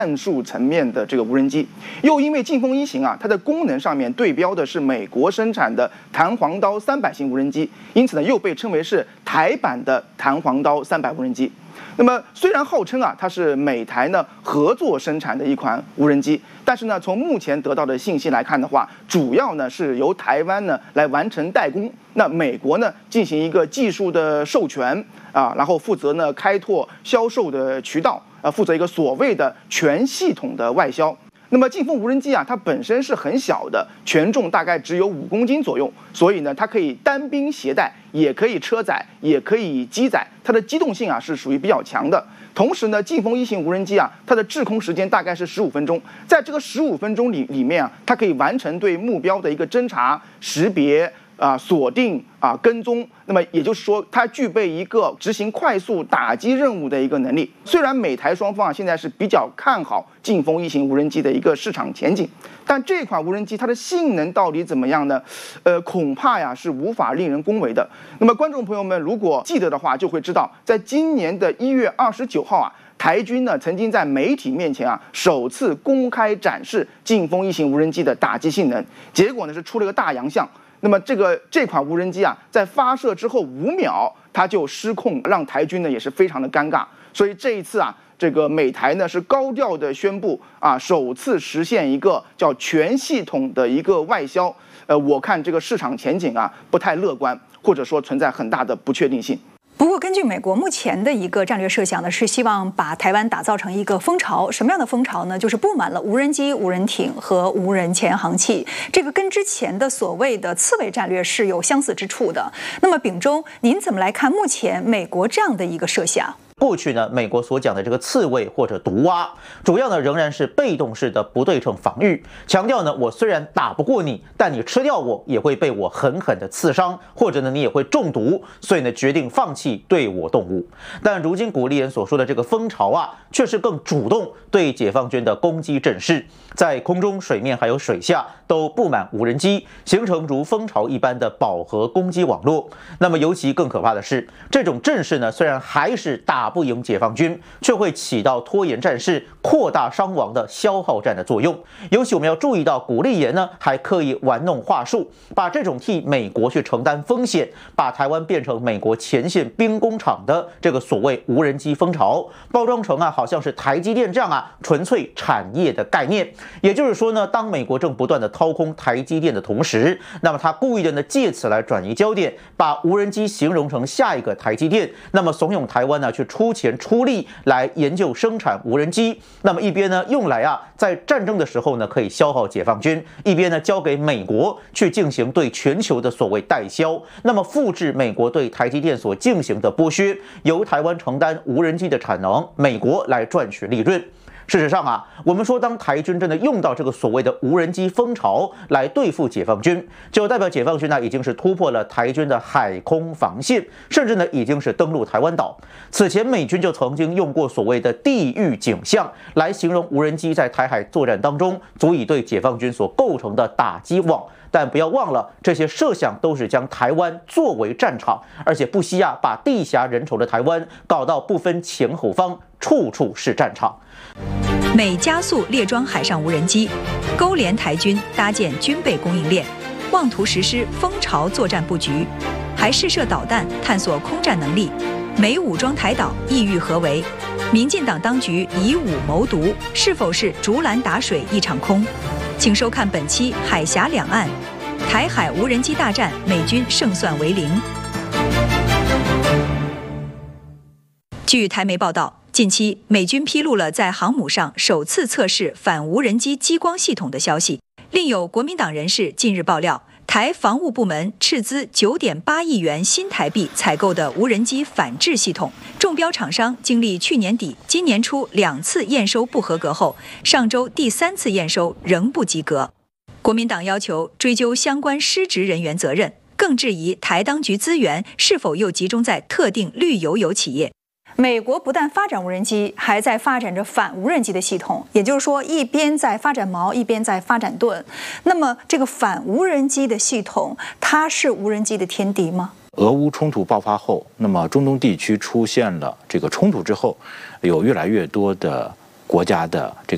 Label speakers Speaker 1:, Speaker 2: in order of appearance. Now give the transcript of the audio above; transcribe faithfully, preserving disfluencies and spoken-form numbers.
Speaker 1: 战术层面的这个无人机，又因为劲风一型啊，它的功能上面对标的是美国生产的弹簧刀三百型无人机，因此呢又被称为是台版的弹簧刀三百无人机。那么虽然号称啊它是美台呢合作生产的一款无人机，但是呢从目前得到的信息来看的话，主要呢是由台湾呢来完成代工，那美国呢进行一个技术的授权啊，然后负责呢开拓销售的渠道。呃，负责一个所谓的全系统的外销。那么劲风无人机啊，它本身是很小的，权重大概只有五公斤左右，所以呢，它可以单兵携带，也可以车载，也可以机载，它的机动性啊是属于比较强的。同时呢，劲风一型无人机啊，它的滞空时间大概是十五分钟，在这个十五分钟里里面啊，它可以完成对目标的一个侦查、识别。啊，锁定啊，跟踪，那么也就是说，它具备一个执行快速打击任务的一个能力。虽然美台双方啊现在是比较看好劲风一型无人机的一个市场前景，但这款无人机它的性能到底怎么样呢？呃，恐怕呀是无法令人恭维的。那么，观众朋友们如果记得的话，就会知道，在今年的一月二十九号啊。台军呢曾经在媒体面前啊首次公开展示劲风一型无人机的打击性能，结果呢是出了个大洋相。那么这个这款无人机啊，在发射之后五秒它就失控，让台军呢也是非常的尴尬。所以这一次啊，这个美台呢是高调的宣布啊，首次实现一个叫全系统的一个外销。呃，我看这个市场前景啊不太乐观，或者说存在很大的不确定性。
Speaker 2: 不过，根据美国目前的一个战略设想呢，是希望把台湾打造成一个风潮。什么样的风潮呢？就是布满了无人机、无人艇和无人潜航器。这个跟之前的所谓的刺猬战略是有相似之处的。那么，秉忠，您怎么来看目前美国这样的一个设想？
Speaker 3: 过去呢，美国所讲的这个刺猬或者毒蛙，主要呢仍然是被动式的不对称防御，强调呢我虽然打不过你，但你吃掉我也会被我狠狠的刺伤，或者呢你也会中毒，所以呢决定放弃对我动武。但如今古立人所说的这个风潮啊，却是更主动对解放军的攻击阵势，在空中、水面还有水下都布满无人机，形成如蜂巢一般的饱和攻击网络。那么尤其更可怕的是，这种阵势呢虽然还是打不赢解放军，却会起到拖延战事、扩大伤亡的消耗战的作用。尤其我们要注意到，古立言呢还刻意玩弄话术，把这种替美国去承担风险，把台湾变成美国前线兵工厂的这个所谓无人机风潮，包装成啊好像是台积电这样啊纯粹产业的概念。也就是说呢，当美国正不断的掏空台积电的同时，那么他故意的呢借此来转移焦点，把无人机形容成下一个台积电，那么怂恿台湾呢去出钱出力来研究生产无人机，那么一边呢用来啊在战争的时候呢可以消耗解放军，一边呢交给美国去进行对全球的所谓代销，那么复制美国对台积电所进行的剥削，由台湾承担无人机的产能，美国来赚取利润。事实上啊，我们说当台军真的用到这个所谓的无人机风潮来对付解放军，就代表解放军呢已经是突破了台军的海空防线，甚至呢已经是登陆台湾岛。此前美军就曾经用过所谓的地狱景象来形容无人机在台海作战当中足以对解放军所构成的打击网。但不要忘了，这些设想都是将台湾作为战场，而且不惜啊把地狭人稠的台湾搞到不分前后方，处处是战场。
Speaker 4: 美加速列装海上无人机，勾连台军搭建军备供应链，妄图实施蜂巢作战布局，还试射导弹探索空战能力。美武装台岛，意欲何为？民进党当局以武谋独，是否是竹篮打水一场空？请收看本期《海峡两岸》，台海无人机大战，美军胜算为零。据台媒报道，近期美军披露了在航母上首次测试反无人机激光系统的消息。另有国民党人士近日爆料，台防务部门斥资九点八亿元新台币采购的无人机反制系统，中标厂商经历去年底、今年初两次验收不合格后，上周第三次验收仍不及格。国民党要求追究相关失职人员责任，更质疑台当局资源是否又集中在特定绿油油企业。
Speaker 2: 美国不但发展无人机，还在发展着反无人机的系统，也就是说，一边在发展矛，一边在发展盾。那么，这个反无人机的系统，它是无人机的天敌吗？
Speaker 5: 俄乌冲突爆发后，那么中东地区出现了这个冲突之后，有越来越多的国家的这个